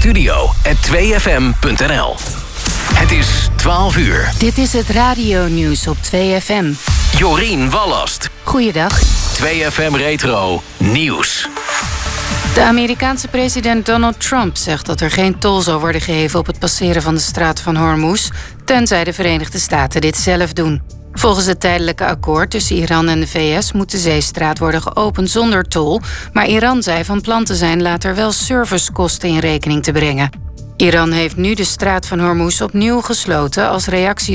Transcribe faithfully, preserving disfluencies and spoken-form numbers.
studio at twee f m punt n l. Het is twaalf uur. Dit is het radio-nieuws op twee F M. Jorien Wallast. Goeiedag. twee F M Retro Nieuws. De Amerikaanse president Donald Trump zegt dat er geen tol zal worden geheven op het passeren van de straat van Hormuz, tenzij de Verenigde Staten dit zelf doen. Volgens het tijdelijke akkoord tussen Iran en de V S moet de zeestraat worden geopend zonder tol, maar Iran zei van plan te zijn later wel servicekosten in rekening te brengen. Iran heeft nu de straat van Hormuz opnieuw gesloten als reactie